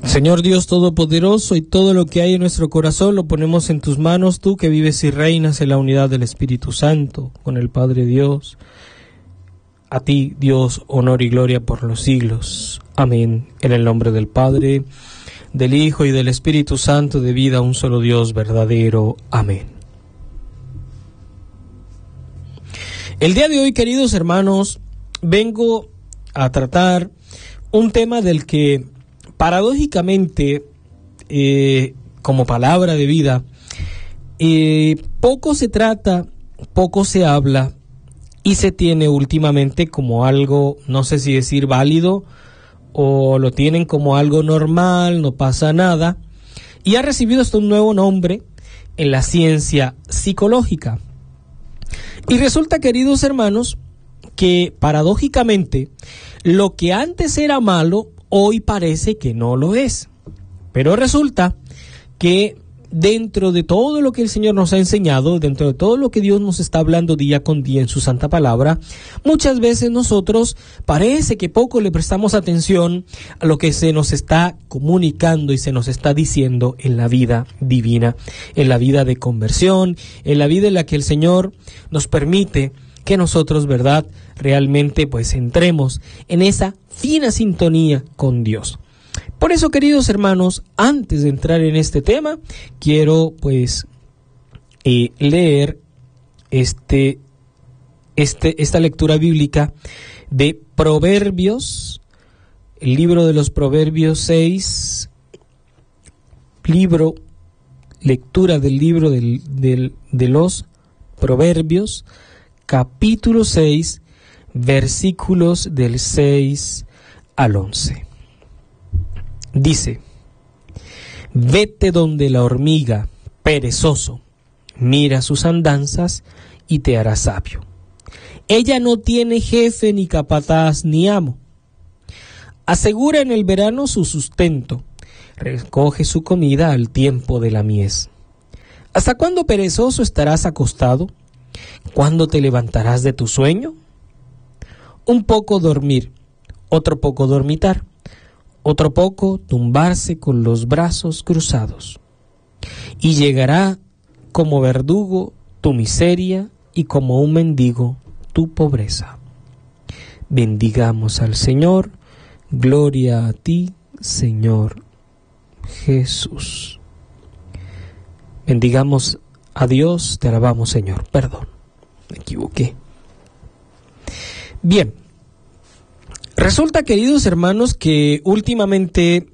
Señor Dios Todopoderoso, y todo lo que hay en nuestro corazón lo ponemos en tus manos, tú que vives y reinas en la unidad del Espíritu Santo, con el Padre Dios. A ti, Dios, honor y gloria por los siglos. Amén. En el nombre del Padre, del Hijo y del Espíritu Santo, de vida un solo Dios verdadero. Amén. El día de hoy, queridos hermanos, vengo a tratar un tema del que paradójicamente, como palabra de vida, poco se trata, poco se habla y se tiene últimamente como algo, no sé si decir válido, o lo tienen como algo normal, no pasa nada, y ha recibido hasta un nuevo nombre en la ciencia psicológica. Y resulta, queridos hermanos, que paradójicamente lo que antes era malo hoy parece que no lo es. Pero resulta que dentro de todo lo que el Señor nos ha enseñado, dentro de todo lo que Dios nos está hablando día con día en su santa palabra, muchas veces nosotros parece que poco le prestamos atención a lo que se nos está comunicando y se nos está diciendo en la vida divina, en la vida de conversión, en la vida en la que el Señor nos permite que nosotros, ¿verdad?, realmente pues entremos en esa fina sintonía con Dios. Por eso, queridos hermanos, antes de entrar en este tema, quiero pues leer esta lectura bíblica de Proverbios, el libro de los Proverbios 6, lectura del libro de los Proverbios, capítulo 6, versículos del 6 al 11. Dice: vete donde la hormiga, perezoso, mira sus andanzas y te hará sabio. Ella no tiene jefe, ni capataz, ni amo. Asegura en el verano su sustento, recoge su comida al tiempo de la mies. ¿Hasta cuándo, perezoso, estarás acostado? ¿Cuándo te levantarás de tu sueño? Un poco dormir, otro poco dormitar, otro poco tumbarse con los brazos cruzados. Y llegará como verdugo tu miseria y como un mendigo tu pobreza. Bendigamos al Señor. Gloria a ti, Señor Jesús. Bendigamos a Dios, te alabamos, Señor. Perdón, me equivoqué. Bien, resulta, queridos hermanos, que últimamente,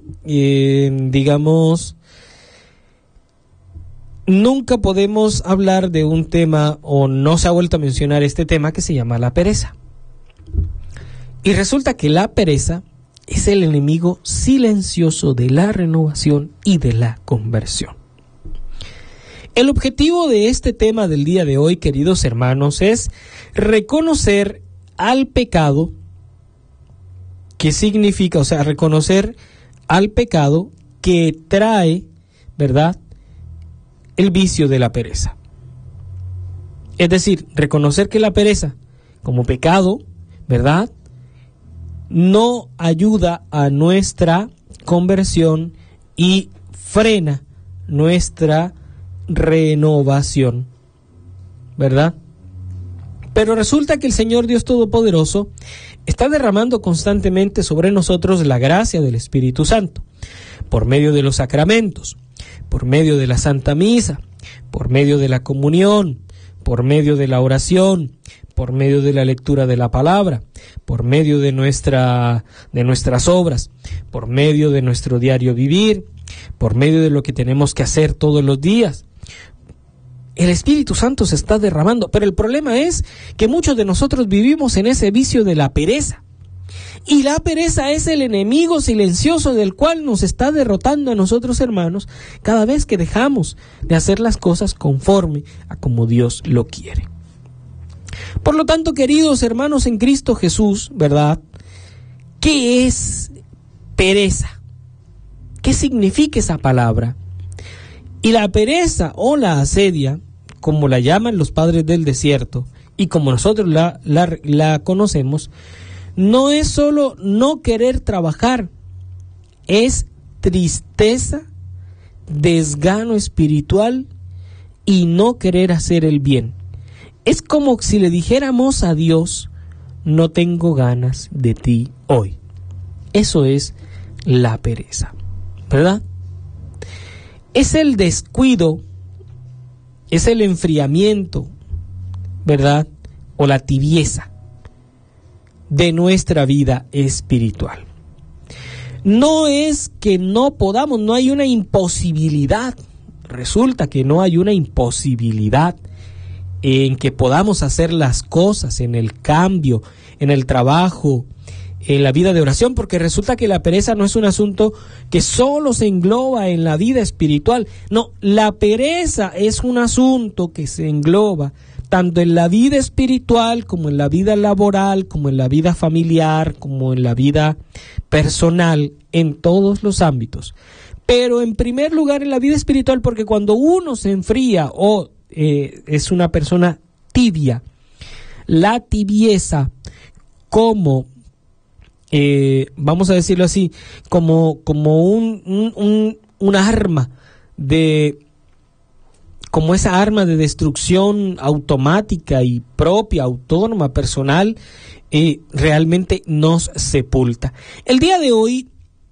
nunca podemos hablar de un tema, o no se ha vuelto a mencionar este tema, que se llama la pereza. Y resulta que la pereza es el enemigo silencioso de la renovación y de la conversión. El objetivo de este tema del día de hoy, queridos hermanos, es reconocer al pecado, que significa, reconocer al pecado que trae, ¿verdad?, el vicio de la pereza. Es decir, reconocer que la pereza, como pecado, ¿verdad?, no ayuda a nuestra conversión y frena nuestra renovación, ¿verdad? Pero resulta que el Señor Dios Todopoderoso está derramando constantemente sobre nosotros la gracia del Espíritu Santo, por medio de los sacramentos, por medio de la Santa Misa, por medio de la comunión, por medio de la oración, por medio de la lectura de la palabra, por medio de nuestras obras, por medio de nuestro diario vivir, por medio de lo que tenemos que hacer todos los días. El Espíritu Santo se está derramando, pero el problema es que muchos de nosotros vivimos en ese vicio de la pereza. Y la pereza es el enemigo silencioso del cual nos está derrotando a nosotros, hermanos, cada vez que dejamos de hacer las cosas conforme a como Dios lo quiere. Por lo tanto, queridos hermanos en Cristo Jesús, ¿verdad?, ¿qué es pereza? ¿Qué significa esa palabra? Y la pereza o la asedia, como la llaman los padres del desierto, y como nosotros la conocemos, no es solo no querer trabajar, es tristeza, desgano espiritual y no querer hacer el bien. Es como si le dijéramos a Dios: no tengo ganas de ti hoy. Eso es la pereza, ¿verdad? Es el descuido, es el enfriamiento, ¿verdad? O la tibieza de nuestra vida espiritual. No es que no podamos, no hay una imposibilidad. Resulta que no hay una imposibilidad en que podamos hacer las cosas, en el cambio, en el trabajo, en la vida de oración, porque resulta que la pereza no es un asunto que solo se engloba en la vida espiritual. No, la pereza es un asunto que se engloba tanto en la vida espiritual, como en la vida laboral, como en la vida familiar, como en la vida personal, en todos los ámbitos. Pero en primer lugar en la vida espiritual, porque cuando uno se enfría o es una persona tibia, la tibieza como, vamos a decirlo así, como un arma de, como esa arma de destrucción automática y propia, autónoma, personal, realmente nos sepulta. El día de hoy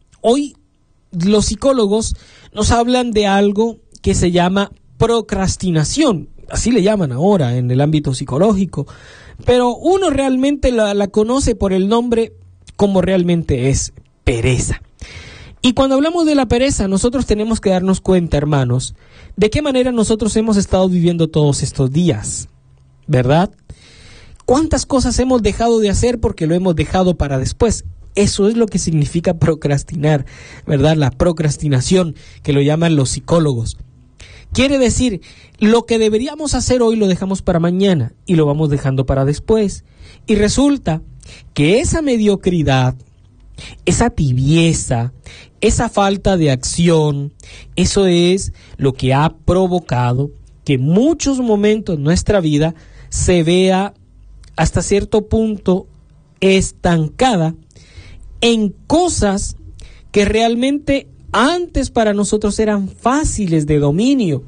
los psicólogos nos hablan de algo que se llama procrastinación, así le llaman ahora en el ámbito psicológico, pero uno realmente la conoce por el nombre como realmente es: pereza. Y cuando hablamos de la pereza, nosotros tenemos que darnos cuenta, hermanos, de qué manera nosotros hemos estado viviendo todos estos días, ¿verdad? ¿Cuántas cosas hemos dejado de hacer porque lo hemos dejado para después? Eso es lo que significa procrastinar, ¿verdad? La procrastinación, que lo llaman los psicólogos. Quiere decir, lo que deberíamos hacer hoy lo dejamos para mañana y lo vamos dejando para después. Y resulta que esa mediocridad, esa tibieza, esa falta de acción, eso es lo que ha provocado que en muchos momentos de nuestra vida se vea hasta cierto punto estancada en cosas que realmente antes para nosotros eran fáciles de dominio.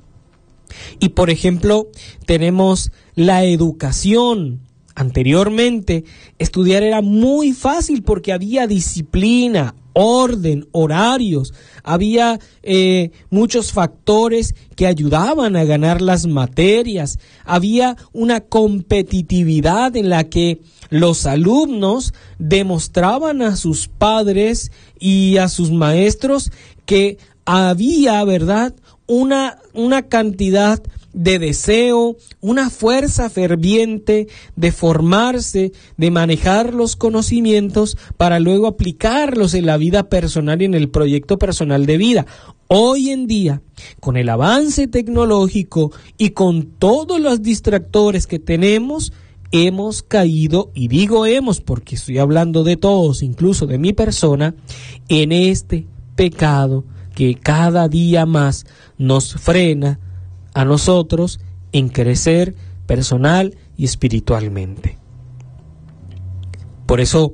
Y por ejemplo, tenemos la educación. Anteriormente, estudiar era muy fácil porque había disciplina, orden, horarios, había muchos factores que ayudaban a ganar las materias, había una competitividad en la que los alumnos demostraban a sus padres y a sus maestros que había, ¿verdad?, una cantidad de deseo, una fuerza ferviente de formarse, de manejar los conocimientos para luego aplicarlos en la vida personal y en el proyecto personal de vida. Hoy en día, con el avance tecnológico y con todos los distractores que tenemos, hemos caído, y digo hemos porque estoy hablando de todos, incluso de mi persona, en este pecado que cada día más nos frena a nosotros en crecer personal y espiritualmente. Por eso,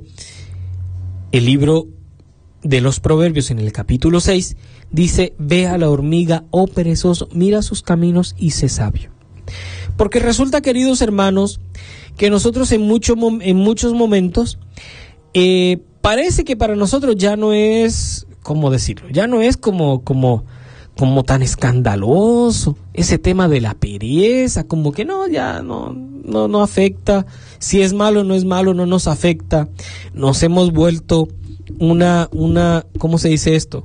el libro de los Proverbios en el capítulo 6 dice: ve a la hormiga, oh perezoso, mira sus caminos y sé sabio. Porque resulta, queridos hermanos, que nosotros en muchos momentos parece que para nosotros ya no es, ¿cómo decirlo? Ya no es como tan escandaloso ese tema de la pereza, como que no, ya no afecta. Si es malo, no es malo, no nos afecta. Nos hemos vuelto una ¿cómo se dice esto?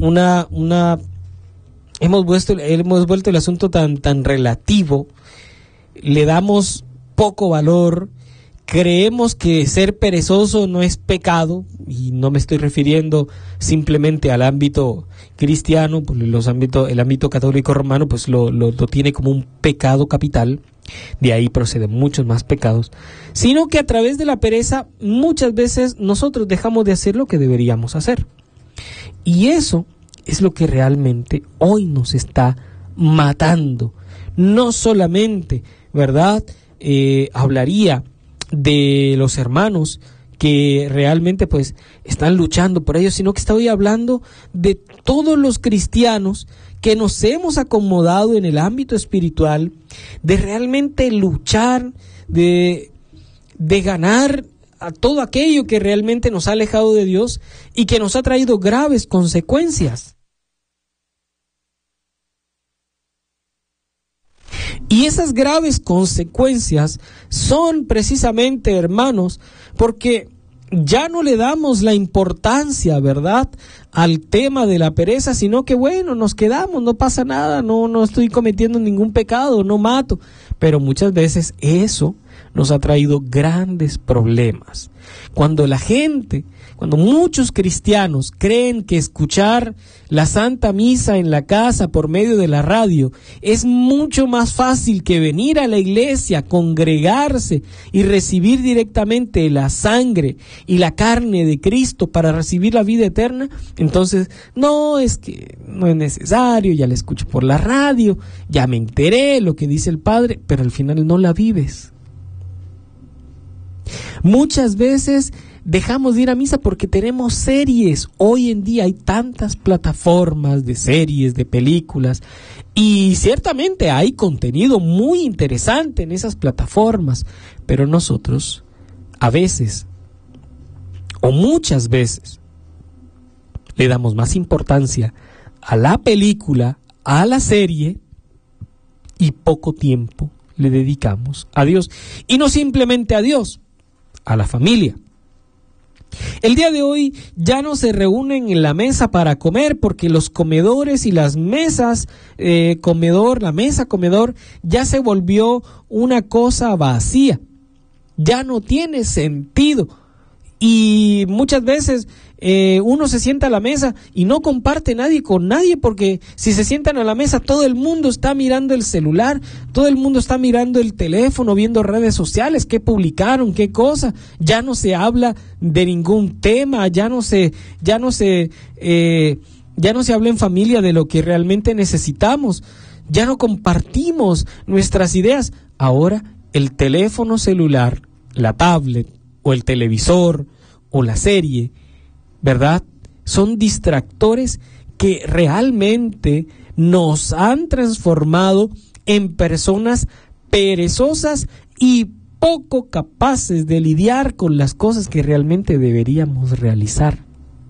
Hemos vuelto el asunto tan relativo. Le damos poco valor. Creemos que ser perezoso no es pecado, y no me estoy refiriendo simplemente al ámbito cristiano, pues el ámbito católico romano pues lo tiene como un pecado capital, de ahí proceden muchos más pecados, sino que a través de la pereza muchas veces nosotros dejamos de hacer lo que deberíamos hacer. Y eso es lo que realmente hoy nos está matando. No solamente, ¿verdad?, hablaría de los hermanos que realmente pues están luchando por ello, sino que estoy hablando de todos los cristianos que nos hemos acomodado en el ámbito espiritual, de realmente luchar, de ganar a todo aquello que realmente nos ha alejado de Dios y que nos ha traído graves consecuencias. Y esas graves consecuencias son precisamente, hermanos, porque ya no le damos la importancia, ¿verdad?, al tema de la pereza, sino que bueno, nos quedamos, no pasa nada, no estoy cometiendo ningún pecado, no mato. Pero muchas veces eso nos ha traído grandes problemas. Cuando muchos cristianos creen que escuchar la Santa Misa en la casa por medio de la radio es mucho más fácil que venir a la iglesia, congregarse y recibir directamente la sangre y la carne de Cristo para recibir la vida eterna, entonces no, es que no es necesario, ya la escucho por la radio, ya me enteré lo que dice el Padre, pero al final no la vives. Muchas veces dejamos de ir a misa porque tenemos series. Hoy en día hay tantas plataformas de series, de películas, y ciertamente hay contenido muy interesante en esas plataformas, pero nosotros a veces, o muchas veces, le damos más importancia a la película, a la serie, y poco tiempo le dedicamos a Dios. Y no simplemente a Dios, a la familia. El día de hoy ya no se reúnen en la mesa para comer porque los comedores y las mesas la mesa comedor ya se volvió una cosa vacía, ya no tiene sentido. Y muchas veces uno se sienta a la mesa y no comparte nadie con nadie, porque si se sientan a la mesa todo el mundo está mirando el celular, todo el mundo está mirando el teléfono, viendo redes sociales, qué publicaron, qué cosa. Ya no se habla de ningún tema, ya no se habla en familia de lo que realmente necesitamos, ya no compartimos nuestras ideas. Ahora el teléfono celular, la tablet o el televisor o la serie, ¿verdad?, son distractores que realmente nos han transformado en personas perezosas y poco capaces de lidiar con las cosas que realmente deberíamos realizar.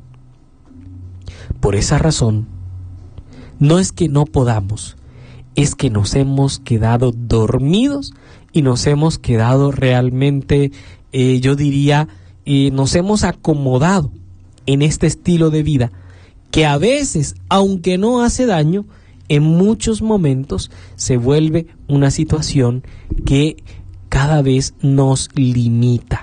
Por esa razón, no es que no podamos, es que nos hemos quedado dormidos y nos hemos quedado realmente, yo diría, nos hemos acomodado en este estilo de vida que a veces, aunque no hace daño, en muchos momentos se vuelve una situación que cada vez nos limita.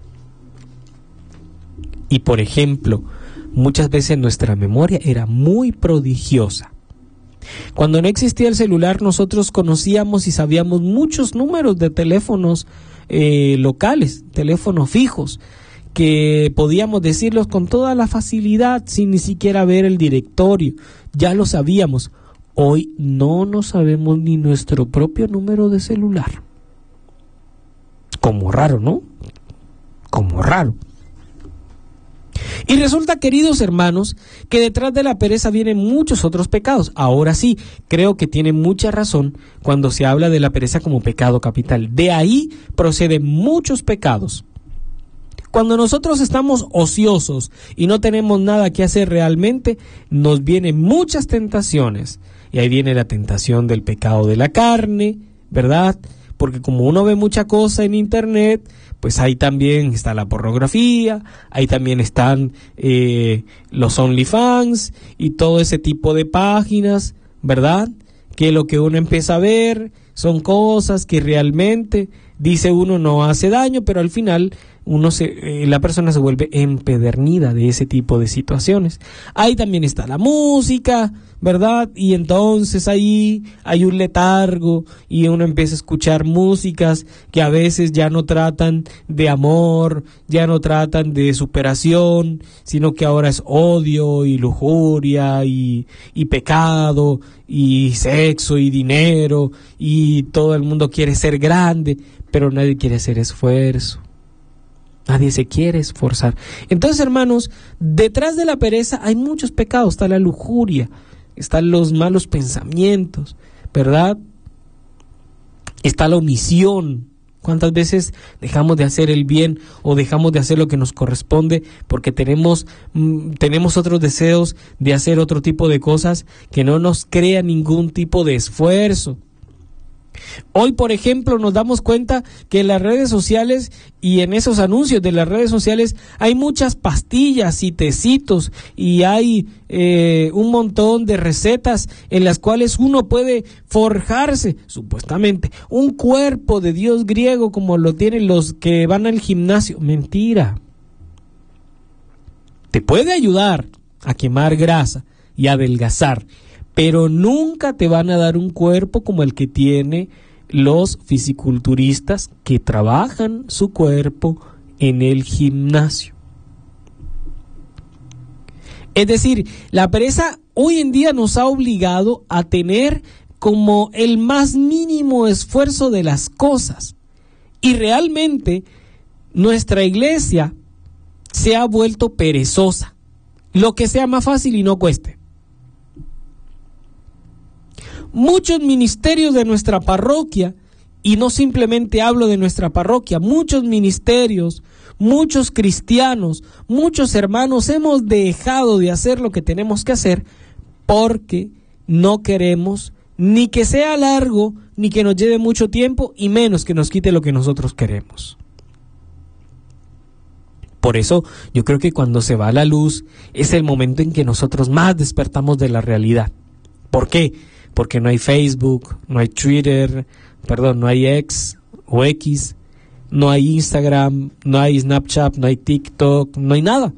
Y por ejemplo, muchas veces nuestra memoria era muy prodigiosa. Cuando no existía el celular, nosotros conocíamos y sabíamos muchos números de teléfonos locales, teléfonos fijos, que podíamos decirlos con toda la facilidad sin ni siquiera ver el directorio, ya lo sabíamos. Hoy no nos sabemos ni nuestro propio número de celular. Como raro, ¿no? Como raro. Y resulta, queridos hermanos, que detrás de la pereza vienen muchos otros pecados. Ahora sí, creo que tiene mucha razón cuando se habla de la pereza como pecado capital. De ahí proceden muchos pecados. Cuando nosotros estamos ociosos y no tenemos nada que hacer realmente, nos vienen muchas tentaciones. Y ahí viene la tentación del pecado de la carne, ¿verdad? Porque como uno ve mucha cosa en internet, pues ahí también está la pornografía, ahí también están los OnlyFans y todo ese tipo de páginas, ¿verdad? Que lo que uno empieza a ver son cosas que realmente, dice uno, no hace daño, pero al final la persona se vuelve empedernida de ese tipo de situaciones. Ahí también está la música, ¿verdad? Y entonces ahí hay un letargo y uno empieza a escuchar músicas que a veces ya no tratan de amor, ya no tratan de superación, sino que ahora es odio y lujuria y pecado y sexo y dinero, y todo el mundo quiere ser grande, pero nadie quiere hacer esfuerzo. Nadie se quiere esforzar. Entonces, hermanos, detrás de la pereza hay muchos pecados. Está la lujuria, están los malos pensamientos, ¿verdad? Está la omisión. ¿Cuántas veces dejamos de hacer el bien o dejamos de hacer lo que nos corresponde porque tenemos otros deseos de hacer otro tipo de cosas que no nos crea ningún tipo de esfuerzo? Hoy, por ejemplo, nos damos cuenta que en las redes sociales y en esos anuncios de las redes sociales hay muchas pastillas y tecitos y hay un montón de recetas en las cuales uno puede forjarse, supuestamente, un cuerpo de Dios griego como lo tienen los que van al gimnasio. Mentira. Te puede ayudar a quemar grasa y a adelgazar, pero nunca te van a dar un cuerpo como el que tiene los fisiculturistas que trabajan su cuerpo en el gimnasio. Es decir, la pereza hoy en día nos ha obligado a tener como el más mínimo esfuerzo de las cosas. Y realmente nuestra iglesia se ha vuelto perezosa. Lo que sea más fácil y no cueste. Muchos ministerios de nuestra parroquia, y no simplemente hablo de nuestra parroquia, muchos ministerios, muchos cristianos, muchos hermanos hemos dejado de hacer lo que tenemos que hacer porque no queremos ni que sea largo, ni que nos lleve mucho tiempo, y menos que nos quite lo que nosotros queremos. Por eso yo creo que cuando se va la luz es el momento en que nosotros más despertamos de la realidad. ¿Por qué? Porque no hay Facebook, no hay Twitter, no hay X o X, no hay Instagram, no hay Snapchat, no hay TikTok, no hay nada.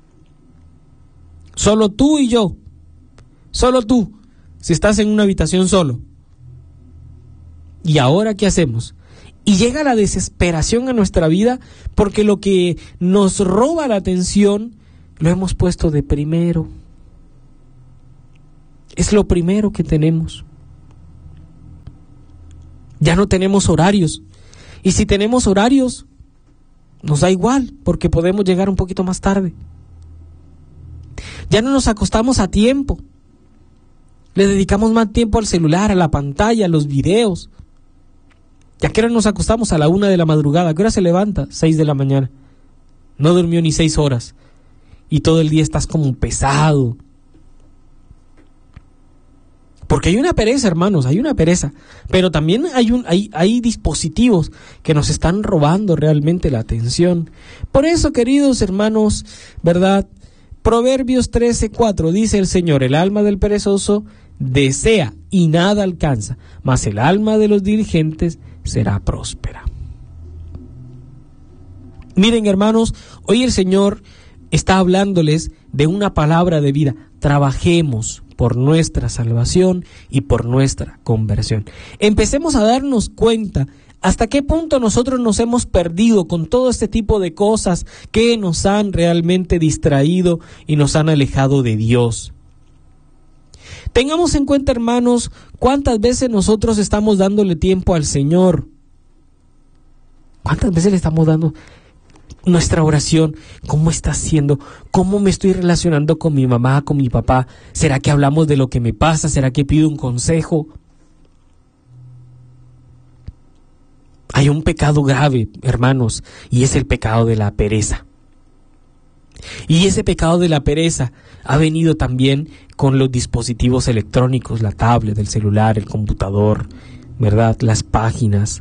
Solo tú y yo, solo tú, si estás en una habitación solo. ¿Y ahora qué hacemos? Y llega la desesperación a nuestra vida porque lo que nos roba la atención lo hemos puesto de primero. Es lo primero que tenemos. Ya no tenemos horarios. Y si tenemos horarios, nos da igual, porque podemos llegar un poquito más tarde. Ya no nos acostamos a tiempo. Le dedicamos más tiempo al celular, a la pantalla, a los videos. ¿Ya que ahora nos acostamos a la 1 de la madrugada? ¿A qué hora se levanta? 6 de la mañana. No durmió ni 6 horas. Y todo el día estás como pesado. Porque hay una pereza, hermanos, hay una pereza. Pero también hay dispositivos que nos están robando realmente la atención. Por eso, queridos hermanos, ¿verdad? Proverbios 13:4 dice el Señor: el alma del perezoso desea y nada alcanza, mas el alma de los diligentes será próspera. Miren, hermanos, hoy el Señor está hablándoles de una palabra de vida. Trabajemos por nuestra salvación y por nuestra conversión. Empecemos a darnos cuenta hasta qué punto nosotros nos hemos perdido con todo este tipo de cosas que nos han realmente distraído y nos han alejado de Dios. Tengamos en cuenta, hermanos, cuántas veces nosotros estamos dándole tiempo al Señor. ¿Cuántas veces le estamos dando nuestra oración? ¿Cómo está haciendo? ¿Cómo me estoy relacionando con mi mamá, con mi papá? ¿Será que hablamos de lo que me pasa? ¿Será que pido un consejo? Hay un pecado grave, hermanos, y es el pecado de la pereza. Y ese pecado de la pereza ha venido también con los dispositivos electrónicos, la tablet, el celular, el computador, ¿verdad? Las páginas.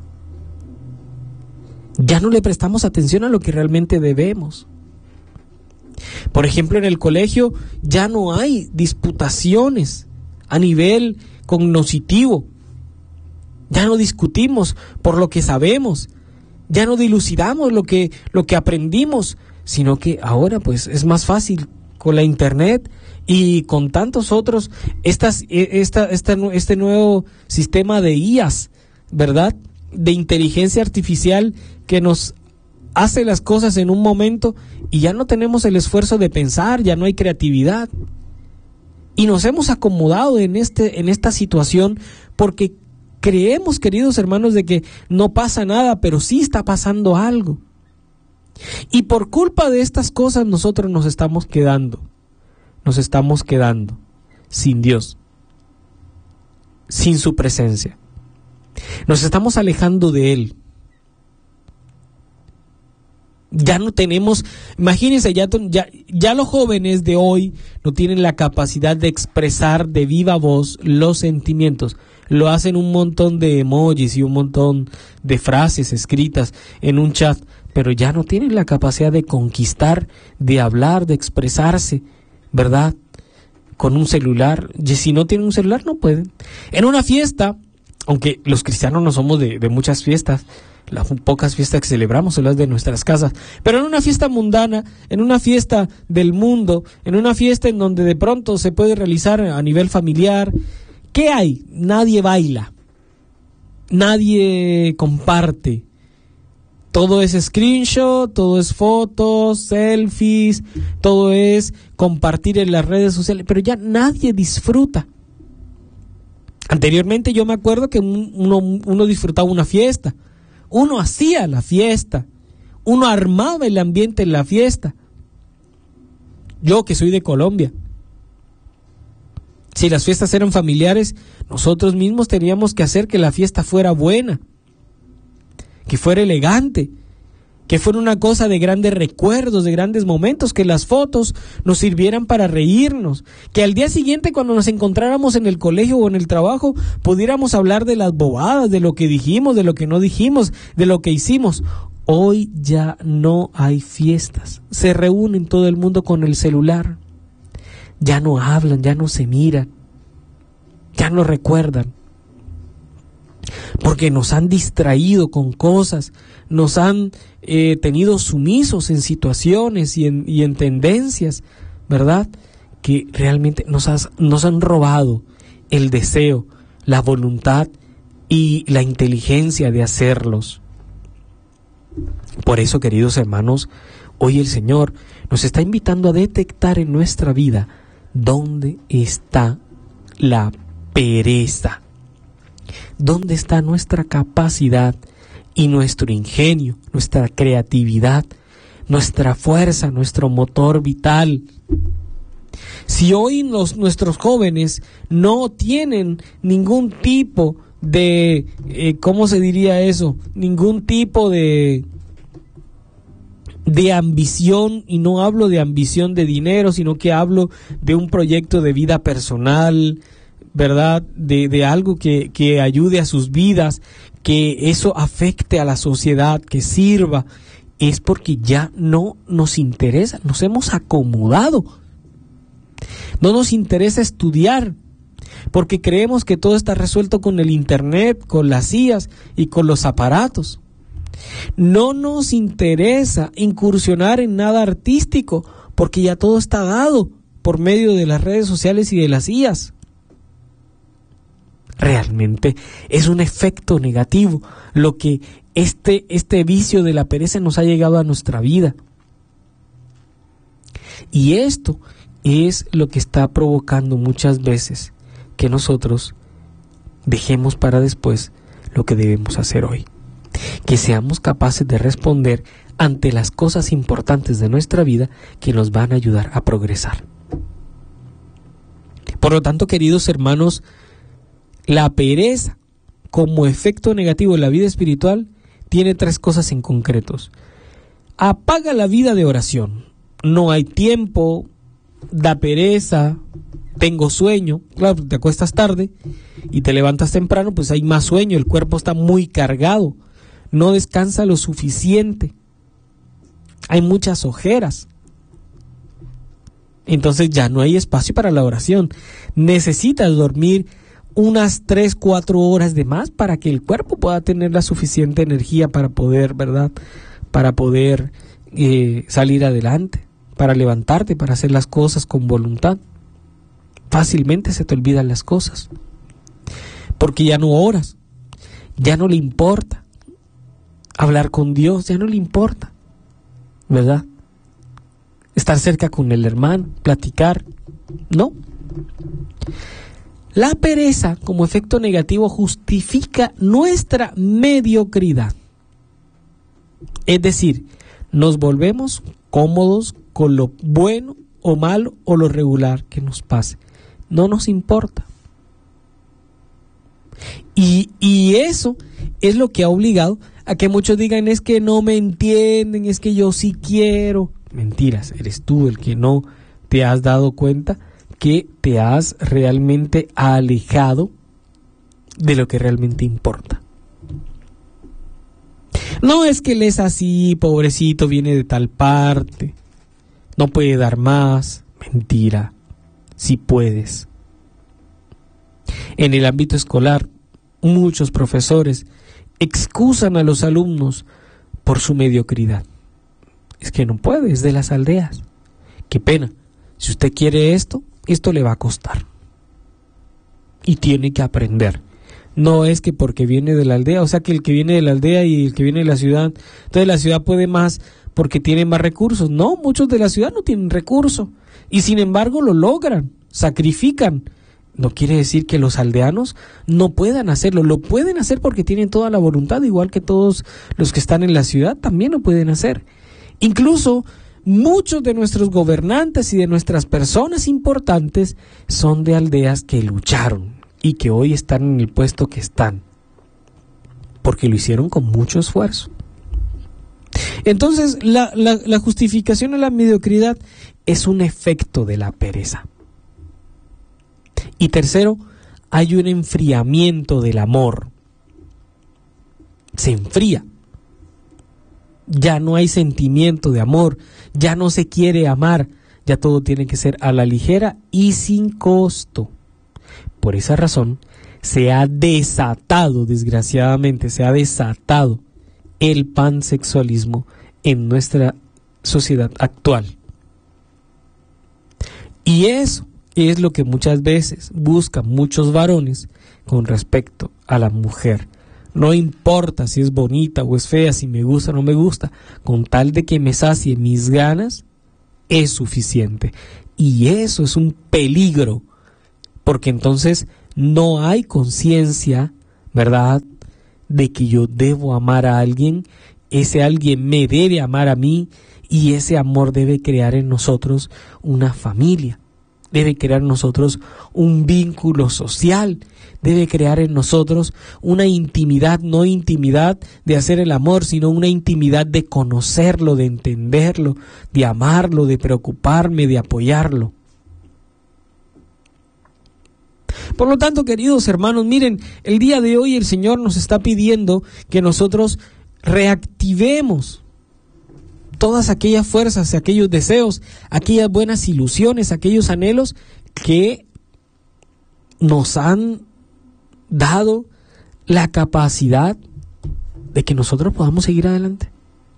Ya no le prestamos atención a lo que realmente debemos. Por ejemplo, en el colegio ya no hay disputaciones a nivel cognoscitivo. Ya no discutimos por lo que sabemos. Ya no dilucidamos lo que aprendimos, sino que ahora pues es más fácil con la internet y con tantos otros este nuevo sistema de IAs, ¿verdad? De inteligencia artificial que nos hace las cosas en un momento y ya no tenemos el esfuerzo de pensar, ya no hay creatividad. Y nos hemos acomodado en esta situación porque creemos, queridos hermanos, de que no pasa nada, pero sí está pasando algo. Y por culpa de estas cosas nosotros nos estamos quedando sin Dios, sin su presencia. Nos estamos alejando de Él. Ya no tenemos, imagínense, ya los jóvenes de hoy no tienen la capacidad de expresar de viva voz los sentimientos. Lo hacen un montón de emojis y un montón de frases escritas en un chat, pero ya no tienen la capacidad de conquistar, de hablar, de expresarse, ¿verdad? Con un celular. Y si no tienen un celular, no pueden. En una fiesta, aunque los cristianos no somos de muchas fiestas, las pocas fiestas que celebramos son las de nuestras casas, pero en una fiesta mundana, en una fiesta del mundo, en una fiesta en donde de pronto se puede realizar a nivel familiar, ¿qué hay? Nadie baila, nadie comparte, todo es screenshot, todo es fotos, selfies, todo es compartir en las redes sociales, pero ya nadie disfruta. Anteriormente yo me acuerdo que uno disfrutaba una fiesta, uno hacía la fiesta, uno armaba el ambiente en la fiesta. Yo que soy de Colombia, si las fiestas eran familiares, nosotros mismos teníamos que hacer que la fiesta fuera buena, que fuera elegante, que fuera una cosa de grandes recuerdos, de grandes momentos, que las fotos nos sirvieran para reírnos, que al día siguiente cuando nos encontráramos en el colegio o en el trabajo pudiéramos hablar de las bobadas, de lo que dijimos, de lo que no dijimos, de lo que hicimos. Hoy ya no hay fiestas, se reúnen todo el mundo con el celular, ya no hablan, ya no se miran, ya no recuerdan. Porque nos han distraído con cosas, nos han tenido sumisos en situaciones y en tendencias, ¿verdad? Que realmente nos han robado el deseo, la voluntad y la inteligencia de hacerlos. Por eso, queridos hermanos, hoy el Señor nos está invitando a detectar en nuestra vida dónde está la pereza. ¿Dónde está nuestra capacidad y nuestro ingenio, nuestra creatividad, nuestra fuerza, nuestro motor vital? Si hoy nuestros jóvenes no tienen ningún tipo de, ¿cómo se diría eso? Ningún tipo de ambición, y no hablo de ambición de dinero, sino que hablo de un proyecto de vida personal, ¿verdad? De algo que ayude a sus vidas, que eso afecte a la sociedad, que sirva, es porque ya no nos interesa, nos hemos acomodado. No nos interesa estudiar, porque creemos que todo está resuelto con el internet, con las IAs y con los aparatos. No nos interesa incursionar en nada artístico, porque ya todo está dado por medio de las redes sociales y de las IAs. Realmente es un efecto negativo lo que este vicio de la pereza nos ha llegado a nuestra vida. Y esto es lo que está provocando muchas veces que nosotros dejemos para después lo que debemos hacer hoy. Que seamos capaces de responder ante las cosas importantes de nuestra vida que nos van a ayudar a progresar. Por lo tanto, queridos hermanos, la pereza como efecto negativo en la vida espiritual tiene 3 cosas en concretos. Apaga la vida de oración. No hay tiempo, da pereza, tengo sueño. Claro, te acuestas tarde y te levantas temprano, pues hay más sueño, el cuerpo está muy cargado, no descansa lo suficiente, hay muchas ojeras. Entonces ya no hay espacio para la oración. Necesitas dormir unas 3-4 horas de más para que el cuerpo pueda tener la suficiente energía para poder, ¿verdad? Para poder salir adelante, para levantarte, para hacer las cosas con voluntad. Fácilmente se te olvidan las cosas, porque ya no oras, ya no le importa hablar con Dios, ya no le importa, ¿verdad? Estar cerca con el hermano, platicar, no. La pereza como efecto negativo justifica nuestra mediocridad. Es decir, nos volvemos cómodos con lo bueno o malo o lo regular que nos pase. No nos importa. Y eso es lo que ha obligado a que muchos digan, es que no me entienden, es que yo sí quiero. Mentiras, eres tú el que no te has dado cuenta que te has realmente alejado de lo que realmente importa. No es que él es así, pobrecito, viene de tal parte, no puede dar más. Mentira, sí puedes. En el ámbito escolar, muchos profesores excusan a los alumnos por su mediocridad. Es que no puede, es de las aldeas. Qué pena. Si usted quiere esto le va a costar. Y tiene que aprender. No es que porque viene de la aldea, o sea que el que viene de la aldea y el que viene de la ciudad, entonces la ciudad puede más porque tiene más recursos. No, muchos de la ciudad no tienen recursos y sin embargo lo logran, sacrifican. No quiere decir que los aldeanos no puedan hacerlo, lo pueden hacer porque tienen toda la voluntad, igual que todos los que están en la ciudad también lo pueden hacer. Incluso muchos de nuestros gobernantes y de nuestras personas importantes son de aldeas que lucharon y que hoy están en el puesto que están, porque lo hicieron con mucho esfuerzo. Entonces, la justificación a la mediocridad es un efecto de la pereza. Y tercero, hay un enfriamiento del amor. Se enfría. Ya no hay sentimiento de amor, ya no se quiere amar, ya todo tiene que ser a la ligera y sin costo. Por esa razón, se ha desatado, desgraciadamente, se ha desatado el pansexualismo en nuestra sociedad actual. Y eso es lo que muchas veces buscan muchos varones con respecto a la mujer. No importa si es bonita o es fea, si me gusta o no me gusta, con tal de que me sacie mis ganas, es suficiente. Y eso es un peligro, porque entonces no hay conciencia, ¿verdad?, de que yo debo amar a alguien, ese alguien me debe amar a mí, y ese amor debe crear en nosotros una familia, debe crear en nosotros un vínculo social, debe crear en nosotros una intimidad, no intimidad de hacer el amor, sino una intimidad de conocerlo, de entenderlo, de amarlo, de preocuparme, de apoyarlo. Por lo tanto, queridos hermanos, miren, el día de hoy el Señor nos está pidiendo que nosotros reactivemos todas aquellas fuerzas, aquellos deseos, aquellas buenas ilusiones, aquellos anhelos que nos han dado la capacidad de que nosotros podamos seguir adelante.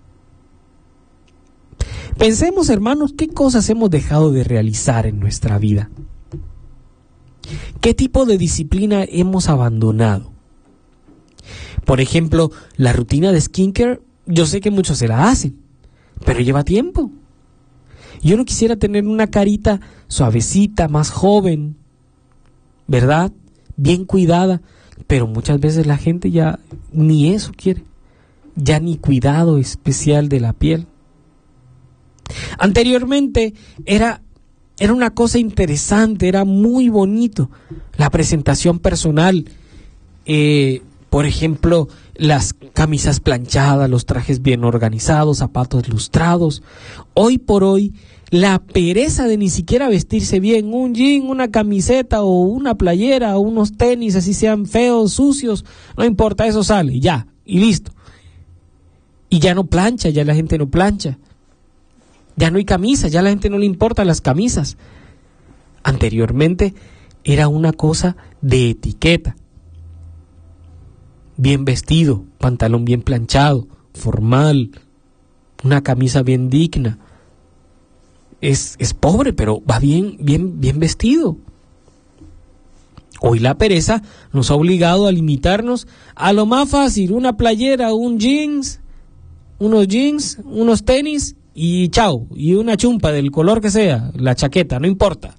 Pensemos, hermanos, qué cosas hemos dejado de realizar en nuestra vida. ¿Qué tipo de disciplina hemos abandonado? Por ejemplo, la rutina de skincare, yo sé que muchos se la hacen, pero lleva tiempo. Yo no quisiera tener una carita suavecita, más joven, ¿verdad? Bien cuidada, pero muchas veces la gente ya ni eso quiere, ya ni cuidado especial de la piel. Anteriormente era una cosa interesante, era muy bonito la presentación personal, por ejemplo, las camisas planchadas, los trajes bien organizados, zapatos lustrados. Hoy por hoy, la pereza de ni siquiera vestirse bien, un jean, una camiseta o una playera o unos tenis, así sean feos, sucios, no importa, eso sale, ya, y listo. Y ya no plancha, ya la gente no plancha. Ya no hay camisas, ya a la gente no le importan las camisas. Anteriormente era una cosa de etiqueta. Bien vestido, pantalón bien planchado, formal, una camisa bien digna. Es pobre, pero va bien vestido. Hoy la pereza nos ha obligado a limitarnos a lo más fácil, una playera, unos jeans, unos tenis y chao, y una chumpa del color que sea, la chaqueta, no importa.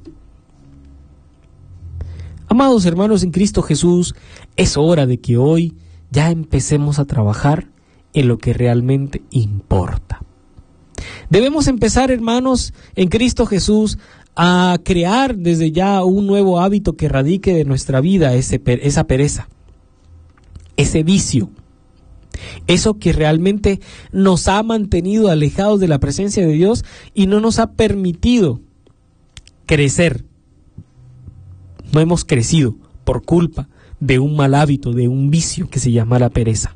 Amados hermanos en Cristo Jesús, es hora de que hoy ya empecemos a trabajar en lo que realmente importa. Debemos empezar, hermanos, en Cristo Jesús, a crear desde ya un nuevo hábito que radique de nuestra vida esa pereza, ese vicio, eso que realmente nos ha mantenido alejados de la presencia de Dios y no nos ha permitido crecer. No hemos crecido por culpa de un mal hábito, de un vicio que se llama la pereza.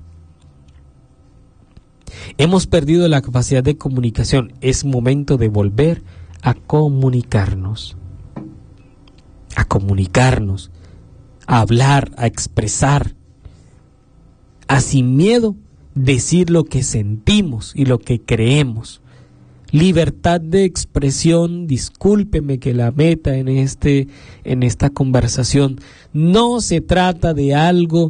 Hemos perdido la capacidad de comunicación. Es momento de volver a comunicarnos, a hablar, a expresar, a sin miedo decir lo que sentimos y lo que creemos. Libertad de expresión, discúlpeme que la meta en esta conversación. No se trata de algo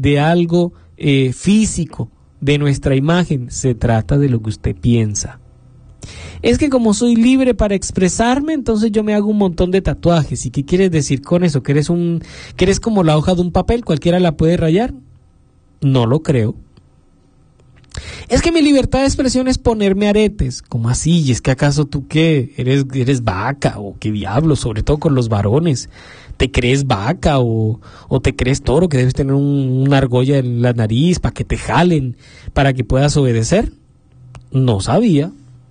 físico, de nuestra imagen, se trata de lo que usted piensa. Es que como soy libre para expresarme, entonces yo me hago un montón de tatuajes. ¿Y qué quieres decir con eso? ¿Que eres como la hoja de un papel? ¿Cualquiera la puede rayar? No lo creo. Es que mi libertad de expresión es ponerme aretes. ¿Cómo así? ¿Y es que acaso tú qué? ¿Eres vaca o qué diablo? Sobre todo con los varones. ¿Te crees vaca o te crees toro que debes tener una argolla en la nariz para que te jalen, para que puedas obedecer? No sabía.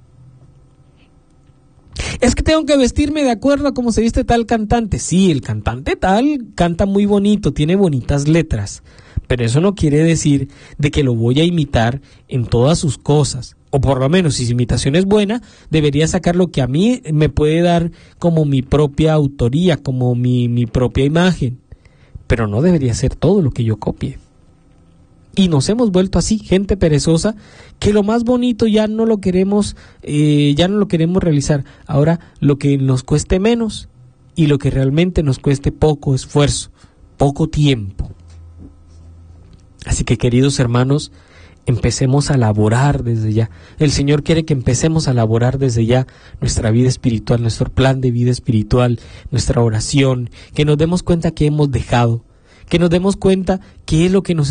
Es que tengo que vestirme de acuerdo a cómo se viste tal cantante. Sí, el cantante tal canta muy bonito, tiene bonitas letras, pero eso no quiere decir de que lo voy a imitar en todas sus cosas. O por lo menos, si su imitación es buena, debería sacar lo que a mí me puede dar como mi propia autoría, como mi propia imagen. Pero no debería ser todo lo que yo copie. Y nos hemos vuelto así, gente perezosa, que lo más bonito ya no lo queremos realizar. Ahora, lo que nos cueste menos y lo que realmente nos cueste poco esfuerzo, poco tiempo. Así que, queridos hermanos, empecemos a laborar desde ya. El Señor quiere que empecemos a laborar desde ya nuestra vida espiritual, nuestro plan de vida espiritual, nuestra oración, que nos demos cuenta que hemos dejado, que nos demos cuenta qué es lo que nos